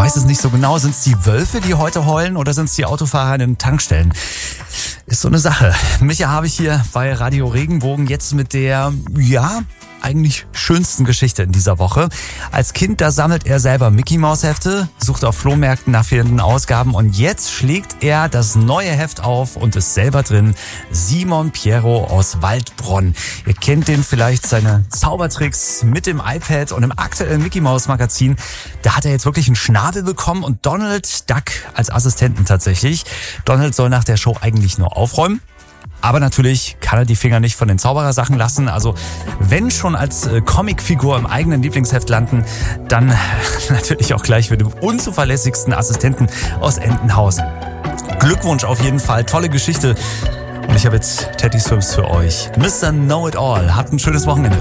weiß es nicht so genau. Sind es die Wölfe, die heute heulen, oder sind es die Autofahrer in den Tankstellen? Ist so eine Sache. Micha habe ich hier bei Radio Regenbogen jetzt mit der, eigentlich schönsten Geschichte in dieser Woche. Als Kind, da sammelt er selber Mickey-Maus-Hefte, sucht auf Flohmärkten nach fehlenden Ausgaben und jetzt schlägt er das neue Heft auf und ist selber drin. Simon Pierro aus Waldbronn. Ihr kennt den vielleicht, seine Zaubertricks mit dem iPad, und im aktuellen Mickey-Maus-Magazin, da hat er jetzt wirklich einen Schnabel bekommen und Donald Duck als Assistenten tatsächlich. Donald soll nach der Show eigentlich nur aufräumen. Aber natürlich kann er die Finger nicht von den Zauberersachen lassen. Also wenn schon als Comicfigur im eigenen Lieblingsheft landen, dann natürlich auch gleich für den unzuverlässigsten Assistenten aus Entenhausen. Glückwunsch auf jeden Fall, tolle Geschichte. Und ich habe jetzt Teddy Swims für euch. Mr. Know-It-All, habt ein schönes Wochenende.